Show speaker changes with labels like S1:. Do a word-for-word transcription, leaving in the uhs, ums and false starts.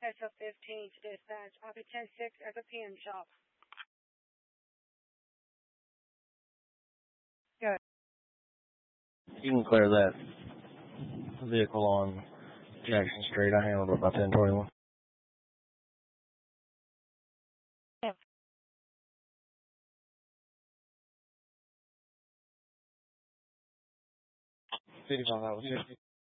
S1: S O fifteen to dispatch. I'll be ten six at the P M shop. Good.
S2: You can clear that vehicle on Jackson Street. I handled it by ten twenty-one. fifty-five hours.